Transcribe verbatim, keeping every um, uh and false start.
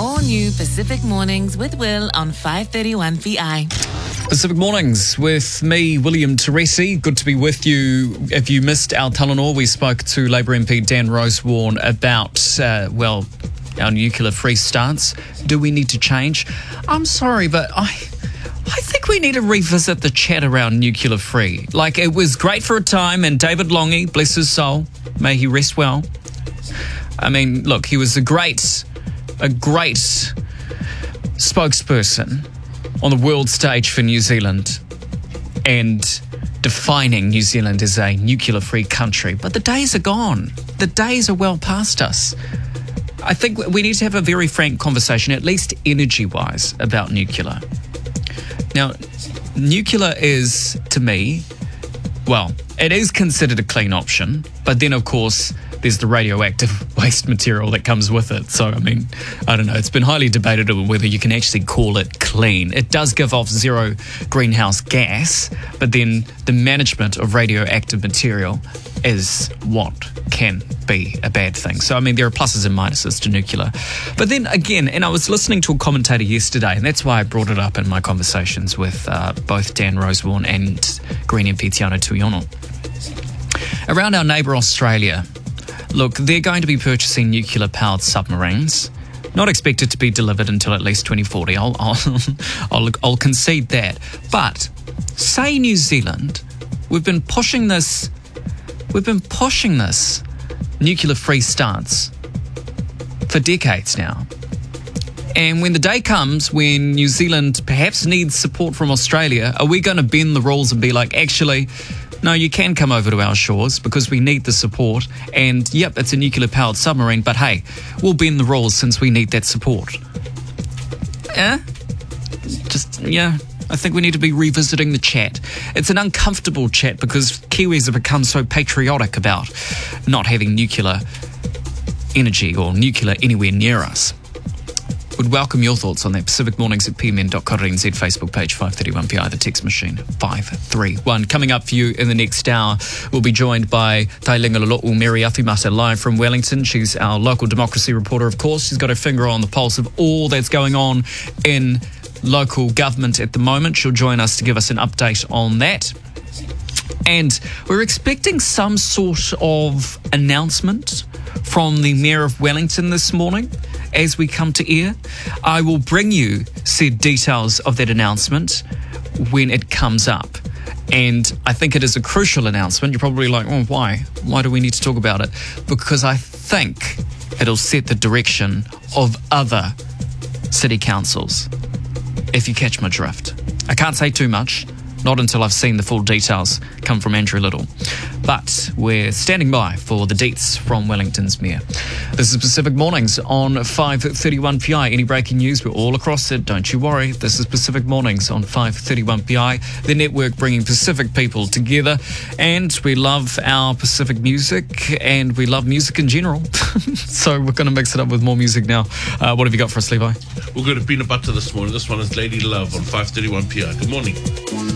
All new Pacific Mornings with Will on five thirty-one P I. Pacific Mornings with me, William Teresi. Good to be with you. If you missed our Talanoa, we spoke to Labour M P Dan Rosewarne about, uh, well, our nuclear-free stance. Do we need to change? I'm sorry, but I... I think we need to revisit the chat around nuclear free. Like, it was great for a time, and David Lange, bless his soul, may he rest well. I mean, look, he was a great, a great spokesperson on the world stage for New Zealand and defining New Zealand as a nuclear free country. But the days are gone. The days are well past us. I think we need to have a very frank conversation, at least energy-wise, about nuclear. Now, nuclear is, to me, well, it is considered a clean option, but then, of course, there's the radioactive waste material that comes with it. So, I mean, I don't know, it's been highly debated on whether you can actually call it clean. It does give off zero greenhouse gas, but then the management of radioactive material is what can be a bad thing. So, I mean, there are pluses and minuses to nuclear. But then again, and I was listening to a commentator yesterday, and that's why I brought it up in my conversations with uh, both Dan Rosewarne and Green M P Tiana Tuiono. Around our neighbour Australia, look, they're going to be purchasing nuclear-powered submarines. Not expected to be delivered until at least twenty forty. I'll, I'll, I'll, I'll concede that. But say New Zealand, we've been pushing this... We've been pushing this nuclear-free stance for decades now. And when the day comes when New Zealand perhaps needs support from Australia, are we going to bend the rules and be like, actually, no, you can come over to our shores because we need the support. And, yep, it's a nuclear-powered submarine, but hey, we'll bend the rules since we need that support. Yeah? Just, yeah... I think we need to be revisiting the chat. It's an uncomfortable chat because Kiwis have become so patriotic about not having nuclear energy or nuclear anywhere near us. Would welcome your thoughts on that. Pacific Mornings at p m n dot co dot n z, Facebook page five thirty-one P I, the text machine five three one. Coming up for you in the next hour, we'll be joined by Tailinga Lolo'u Mary Athimata live from Wellington. She's our local democracy reporter, of course. She's got her finger on the pulse of all that's going on in local government at the moment. She'll join us to give us an update on that. And we're expecting some sort of announcement from the Mayor of Wellington this morning as we come to air. I will bring you said details of that announcement when it comes up. And I think it is a crucial announcement. You're probably like, oh, why? Why do we need to talk about it? Because I think it'll set the direction of other city councils, if you catch my drift. I can't say too much, not until I've seen the full details come from Andrew Little. But we're standing by for the deets from Wellington's Mayor. This is Pacific Mornings on five thirty-one P I. Any breaking news, we're all across it, don't you worry. This is Pacific Mornings on five thirty-one P I, the network bringing Pacific people together. And we love our Pacific music, and we love music in general. So we're going to mix it up with more music now. Uh, what have you got for us, Levi? We're going to peanut butter this morning. This one is Lady Love on five thirty-one P I. Good morning.